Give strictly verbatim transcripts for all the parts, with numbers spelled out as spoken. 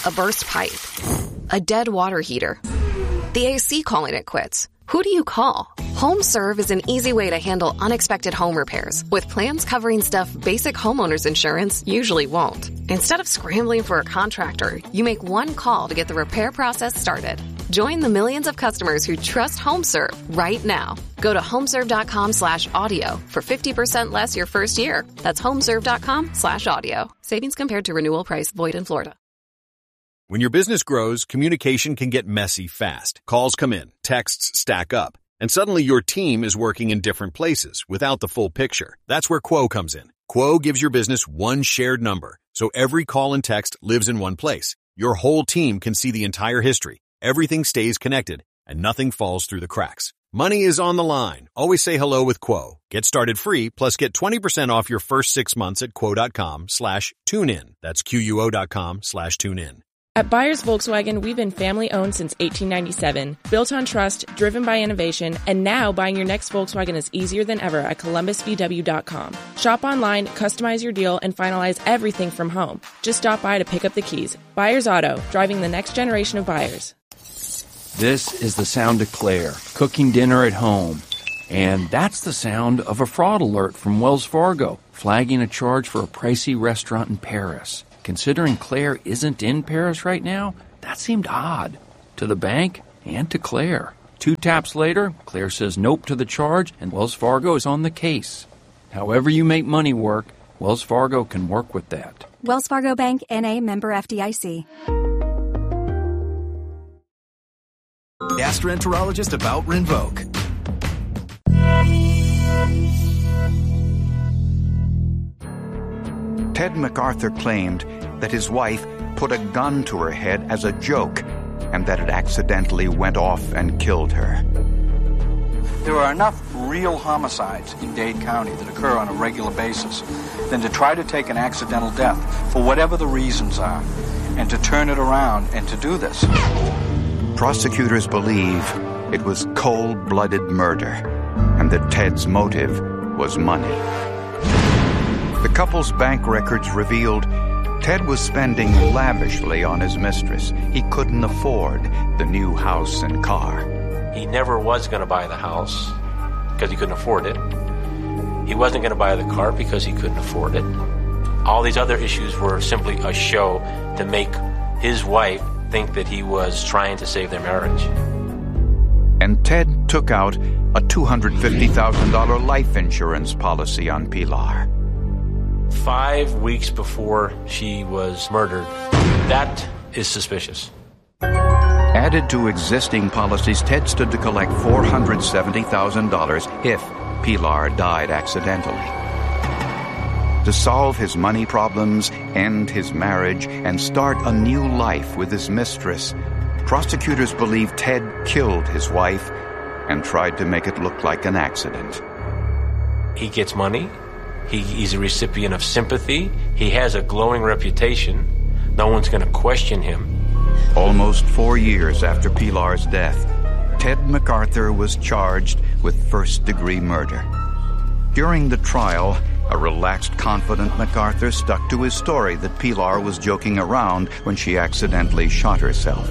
A burst pipe. A dead water heater. The A C calling it quits. Who do you call? HomeServe is an easy way to handle unexpected home repairs with plans covering stuff basic homeowners insurance usually won't. Instead of scrambling for a contractor, you make one call to get the repair process started. Join the millions of customers who trust HomeServe right now. Go to homeserve.com slash audio for fifty percent less your first year. That's homeserve.com slash audio. Savings compared to renewal price void in Florida. When your business grows, communication can get messy fast. Calls come in, texts stack up, and suddenly your team is working in different places without the full picture. That's where Quo comes in. Quo gives your business one shared number, so every call and text lives in one place. Your whole team can see the entire history. Everything stays connected, and nothing falls through the cracks. Money is on the line. Always say hello with Quo. Get started free, plus get twenty percent off your first six months at quo.com slash tune in. That's Q-U-O.com slash tune in. At Byers Volkswagen, we've been family-owned since eighteen ninety-seven, built on trust, driven by innovation, and now buying your next Volkswagen is easier than ever at Columbus V W dot com. Shop online, customize your deal, and finalize everything from home. Just stop by to pick up the keys. Byers Auto, driving the next generation of buyers. This is the sound of Claire, cooking dinner at home. And that's the sound of a fraud alert from Wells Fargo, flagging a charge for a pricey restaurant in Paris. Considering Claire isn't in Paris right now, that seemed odd. To the bank and to Claire. Two taps later, Claire says nope to the charge, and Wells Fargo is on the case. However you make money work, Wells Fargo can work with that. Wells Fargo Bank, N A, member F D I C. Gastroenterologist about Rinvoq. Ted MacArthur claimed that his wife put a gun to her head as a joke and that it accidentally went off and killed her. There are enough real homicides in Dade County that occur on a regular basis than to try to take an accidental death, for whatever the reasons are, and to turn it around and to do this. Prosecutors believe it was cold-blooded murder and that Ted's motive was money. The couple's bank records revealed Ted was spending lavishly on his mistress. He couldn't afford the new house and car. He never was going to buy the house because he couldn't afford it. He wasn't going to buy the car because he couldn't afford it. All these other issues were simply a show to make his wife think that he was trying to save their marriage. And Ted took out a two hundred fifty thousand dollars life insurance policy on Pilar. Five weeks before she was murdered. That is suspicious. Added to existing policies, Ted stood to collect four hundred seventy thousand dollars if Pilar died accidentally. To solve his money problems, end his marriage, and start a new life with his mistress, prosecutors believe Ted killed his wife and tried to make it look like an accident. He gets money. He, he's a recipient of sympathy. He has a glowing reputation. No one's going to question him. Almost four years after Pilar's death, Ted MacArthur was charged with first-degree murder. During the trial, a relaxed, confident MacArthur stuck to his story that Pilar was joking around when she accidentally shot herself.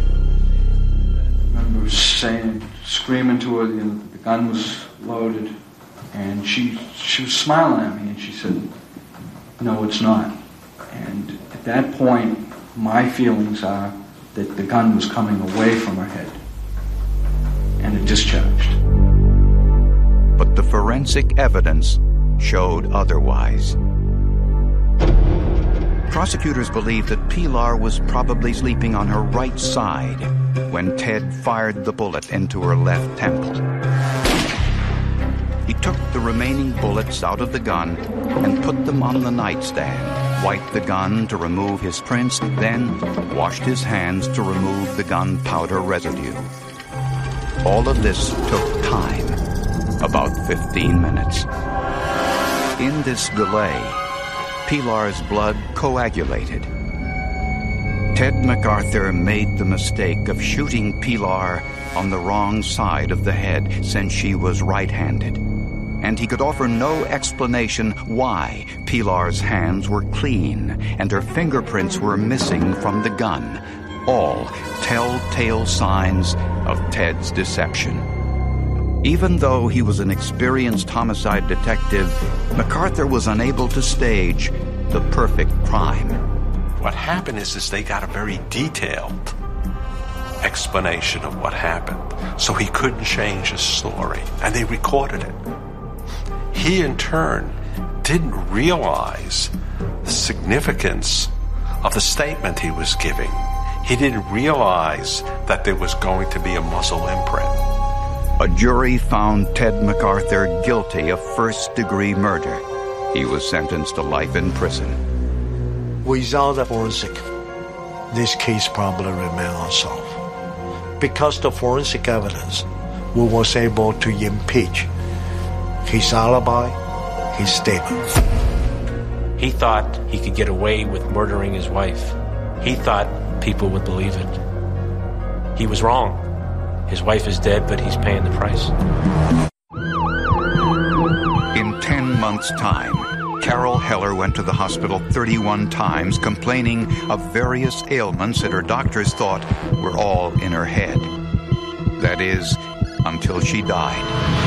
I remember saying, screaming to her, you know, the gun was loaded, and she she was smiling at me, and she said, "No, it's not." And at that point, my feelings are that the gun was coming away from her head, and it discharged. But the forensic evidence showed otherwise. Prosecutors believe that Pilar was probably sleeping on her right side when Ted fired the bullet into her left temple. He took the remaining bullets out of the gun and put them on the nightstand, wiped the gun to remove his prints, then washed his hands to remove the gunpowder residue. All of this took time, about fifteen minutes. In this delay, Pilar's blood coagulated. Ted MacArthur made the mistake of shooting Pilar on the wrong side of the head since she was right-handed. and he could offer no explanation why Pilar's hands were clean and her fingerprints were missing from the gun, all telltale signs of Ted's deception. Even though he was an experienced homicide detective, MacArthur was unable to stage the perfect crime. What happened is, is they got a very detailed explanation of what happened, so he couldn't change his story, and they recorded it. He, in turn, didn't realize the significance of the statement he was giving. He didn't realize that there was going to be a muzzle imprint. A jury found Ted MacArthur guilty of first-degree murder. He was sentenced to life in prison. Without the forensic, this case probably remains unsolved. Because the forensic evidence, we was able to impeach his alibi, his statement. He thought he could get away with murdering his wife. He thought people would believe it. He was wrong. His wife is dead, but he's paying the price. In ten months' time, Carol Heller went to the hospital thirty-one times, complaining of various ailments that her doctors thought were all in her head. That is, until she died.